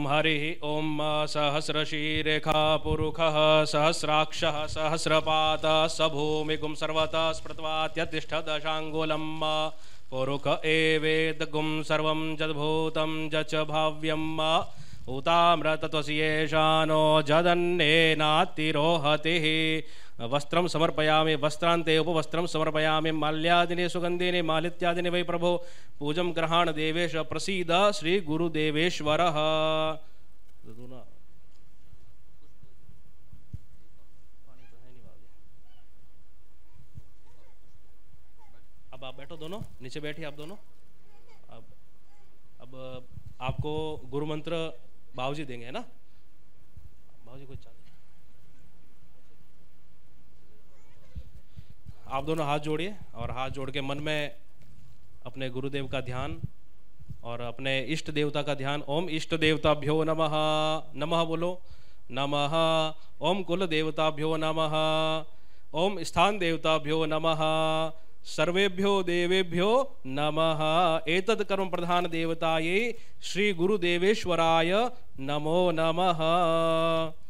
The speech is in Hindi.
हरिः ॐ सहस्रशीरेखा पुरुषः सहस्राक्षः सहस्रपातः स भूमिगुं सर्वतः स्मृत्वात्यतिष्ठदशाङ्गुलम् पुरुष एवेदगुं सर्वं जद्भूतं जच भाव्यम् उताम्रतत्वस्येषानो जदन्नेनातिरोहतिः वस्त्रं समर्पयामि वस्त्रान्ते उपवस्त्रं समर्पयामि माल्यादिनि सुगन्धिनि मालित्यादिनि वै प्रभो पूजं ग्रहाण देवेश प्रसीद श्री गुरुदेवेश्वरः। अब आप बैठो दोनों, नीचे बैठिए आप दोनों। अब आपको गुरु मंत्र बाबूजी देंगे, है ना? बाबूजी कुछ आप दोनों हाथ जोड़िए और हाथ जोड़ के मन में अपने गुरुदेव का ध्यान और अपने इष्ट देवता का ध्यान। ओम इष्ट देवताभ्यो नमः, नमः बोलो, नमः। ओम कुल देवताभ्यो नमः, ओम स्थान देवताभ्यो नमः, सर्वेभ्यो देवेभ्यो नमः। एतत् कर्म प्रधान देवताये श्री गुरुदेवेश्वराय नमो नमः।